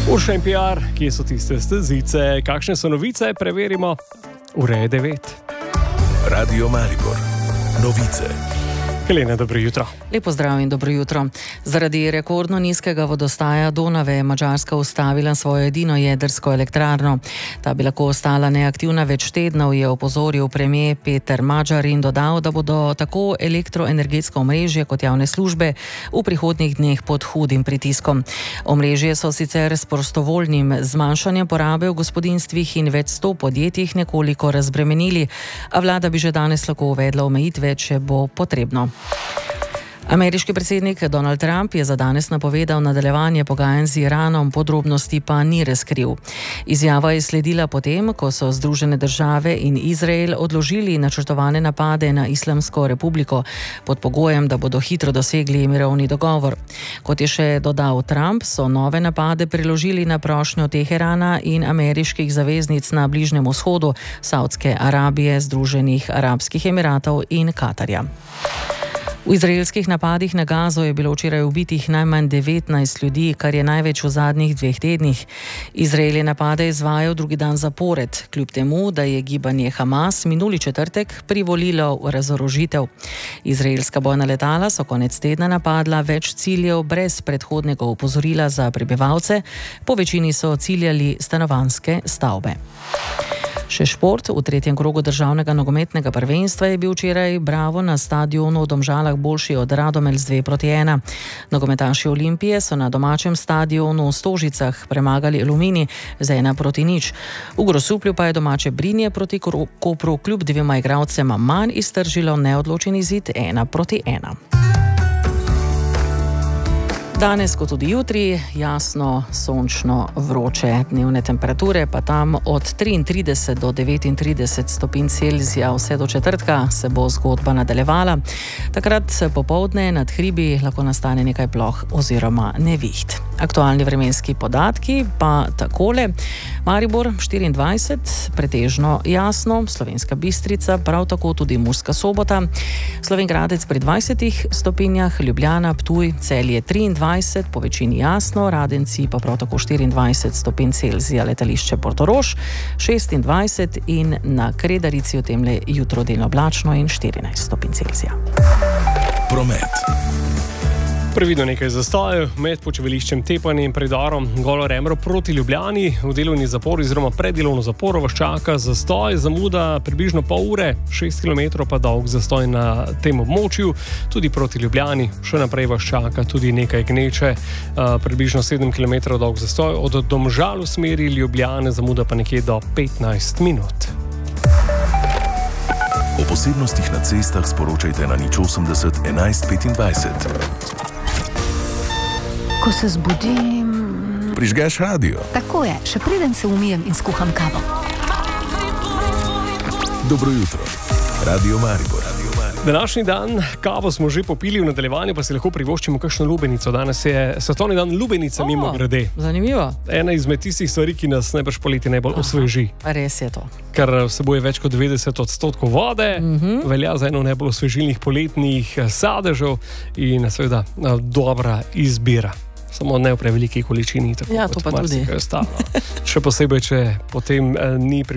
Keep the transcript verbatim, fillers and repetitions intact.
Urša in P R, kje so tiste stezice, kakšne so novice, preverimo v Re devet. Radio Maribor. Novice. Helena, dobro jutro. Lepo zdrav in dobro jutro. Zaradi rekordno nizkega vodostaja Donave je Madžarska ustavila svojo edino jedrsko elektrarno. Ta bi lahko ostala neaktivna več tednov, je opozoril premier Peter Magyar in dodal, da bodo tako elektroenergetsko omrežje kot javne službe v prihodnjih dneh pod hudim pritiskom. Omrežje so sicer s prostovoljnim zmanjšanjem porabe v gospodinjstvih in več sto podjetjih nekoliko razbremenili, a vlada bi že danes lahko uvedla omejitve, če bo potrebno. Ameriški predsednik Donald Trump je za danes napovedal nadaljevanje pogajanj z Iranom, podrobnosti pa ni razkril. Izjava je sledila potem, ko so Združene države in Izrael odložili načrtovane napade na Islamsko republiko pod pogojem, da bodo hitro dosegli mirovni dogovor. Kot je še dodal Trump, so nove napade preložili na prošnjo Teherana in ameriških zaveznic na Bližnjem vzhodu, Saudske Arabije, Združenih arabskih emiratov in Katarja. V izraelskih napadih na Gazo je bilo včeraj ubitih najmanj devetnajst ljudi, kar je največ v zadnjih dveh tednih. Izrael je napade izvajal drugi dan zapored, kljub temu, da je gibanje Hamas minuli četrtek privolilo v razorožitev. Izraelska bojna letala so konec tedna napadla več ciljev brez predhodnega opozorila za prebivalce, po večini so ciljali stanovanjske stavbe. Še šport. V tretjem krogu državnega nogometnega prvenstva je bil včeraj Bravo na stadionu v Domžalah boljši od Radomelj z dve proti ena. Nogometaši Olimpije so na domačem stadionu v Stožicah premagali Aluminij z ena proti nič. V Grosuplju pa je domače Brinje proti Kopru kljub dvema igralcema manj iztržilo neodločen izid ena proti ena. Danes, kot tudi jutri, jasno, sončno, vroče, dnevne temperature pa tam od triintrideset do devetintrideset stopinj Celzija vse do četrtka se bo zgodba nadaljevala. Takrat popoldne nad hribi lahko nastane nekaj ploh oziroma neviht. Aktualni vremenski podatki pa takole. Maribor štiriindvajset, pretežno jasno, Slovenska Bistrica, prav tako tudi Murska Sobota, Slovenj Gradec pri dvajsetih stopinjah, Ljubljana, Ptuj, Celje triindvajset, po večini jasno, Radenci pa prav tako štiriindvajset stopinj Celzija, letališče Portorož šestindvajset in na Kredarici v temle jutro delno oblačno in štirinajst stopinj Celzija. Promet. Previdno nekaj zastojev med Počeveliščem Tepanje in predorom Golo Remro proti Ljubljani. V delovni zapor oziroma preddelovno zaporo vas čaka zastoj, zamuda približno pol ure, šest kilometrov pa dolg zastoj na tem območju. Tudi proti Ljubljani še naprej vas čaka tudi nekaj gneče, približno sedem kilometrov dolg zastoj. Od Domžal v smeri Ljubljane zamuda pa nekje do petnajst minut. O posebnostih na cestah sporočajte na nič osemdeset enajst petindvajset. Ko se zbudim... Prižgeš radio. Tako je, še preden se umijem in skuham kavo. Dobro jutro. Radio Maribor. Današnji dan kavo smo že popili, v nadaljevanju pa si lahko privoščimo kakšno lubenico. Danes je svetovni dan lubenice, oh, mimo grede. Zanimivo. Ena izmed tistih stvari, ki nas najbrž poleti najbolj osveži. Res je to. Ker vsebuje več kot devetdeset odstotkov vode, mm-hmm. velja za eno najbolj osvežilnih poletnih sadežev in seveda dobra izbira. Samo ne v preveliki količini, tako ja, kot to pa tudi. Še posebej, če potem eh, ni pri